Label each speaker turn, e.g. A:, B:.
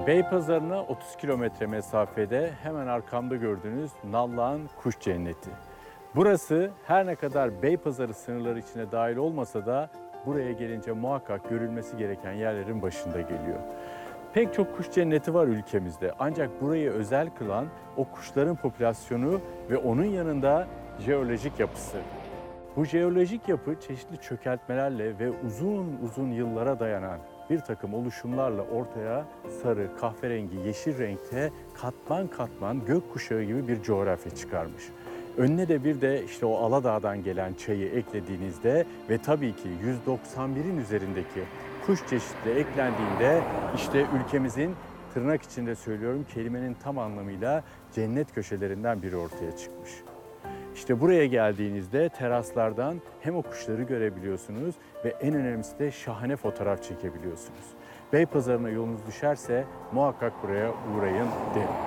A: Beypazarı'na 30 kilometre mesafede hemen arkamda gördüğünüz Nallıhan Kuş Cenneti. Burası her ne kadar Beypazarı sınırları içine dahil olmasa da buraya gelince muhakkak görülmesi gereken yerlerin başında geliyor. Pek çok kuş cenneti var ülkemizde ancak burayı özel kılan o kuşların popülasyonu ve onun yanında jeolojik yapısı. Bu jeolojik yapı çeşitli çökeltmelerle ve uzun uzun yıllara dayanan bir takım oluşumlarla ortaya sarı, kahverengi, yeşil renkte katman katman gökkuşağı gibi bir coğrafya çıkarmış. Önüne de bir de işte o Aladağ'dan gelen çayı eklediğinizde ve tabii ki 191'in üzerindeki kuş çeşitli eklendiğinde işte ülkemizin tırnak içinde söylüyorum kelimenin tam anlamıyla cennet köşelerinden biri ortaya çıkmış. İşte buraya geldiğinizde teraslardan hem o kuşları görebiliyorsunuz ve en önemlisi de şahane fotoğraf çekebiliyorsunuz. Beypazarı'na yolunuz düşerse muhakkak buraya uğrayın derim.